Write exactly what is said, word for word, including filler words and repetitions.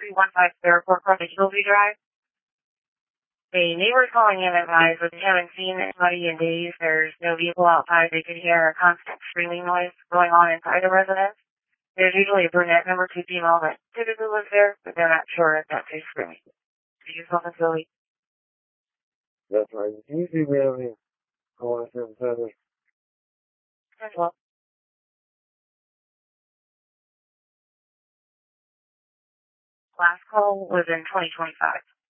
three one five Airport from Hillview Drive. A neighbor calling in advised that they haven't seen anybody in days. There's no vehicle outside. They could hear a constant screaming noise going on inside the residence. There's usually a brunette number two female that typically lives there, but they're not sure if that's who's screaming. Did you call facility? That's right. Can you see me over here? I want to send feathers. As well. Last call was in twenty twenty-five.